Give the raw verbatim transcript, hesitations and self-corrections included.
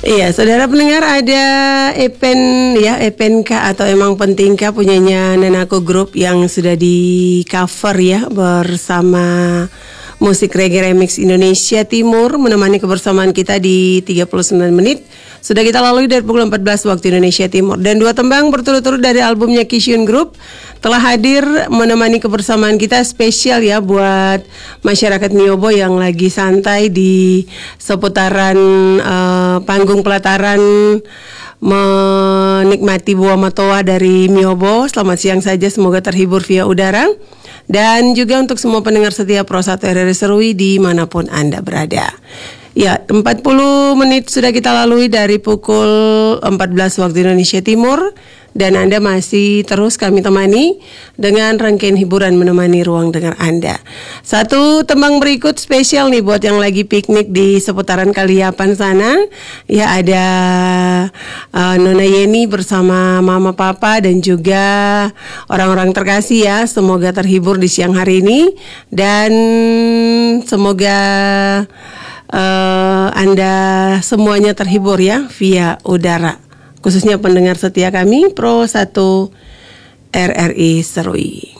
Iya, saudara pendengar, ada Epen ya, Epenka atau Emang Pentingkah punyanya Nenaku Group yang sudah di cover ya bersama musik reggae remix Indonesia Timur, menemani kebersamaan kita di tiga puluh sembilan menit. Sudah kita lalui dari pukul empat belas waktu Indonesia Timur. Dan dua tembang berturut-turut dari albumnya Kishun Group telah hadir menemani kebersamaan kita, spesial ya buat masyarakat Miobo yang lagi santai di seputaran uh, panggung pelataran menikmati buah matoa dari Miobo. Selamat siang saja, semoga terhibur via udara. Dan juga untuk semua pendengar setia Pro satu R R I Serui dimanapun Anda berada. Ya, empat puluh menit sudah kita lalui dari pukul empat belas waktu Indonesia Timur. Dan Anda masih terus kami temani dengan rangkaian hiburan menemani ruang dengar Anda. Satu tembang berikut spesial nih buat yang lagi piknik di seputaran Kaliapan sana. Ya, ada uh, Nona Yeni bersama Mama Papa dan juga orang-orang terkasih ya. Semoga terhibur di siang hari ini. Dan semoga uh, Anda semuanya terhibur ya via udara. Khususnya pendengar setia kami Pro satu R R I Serui.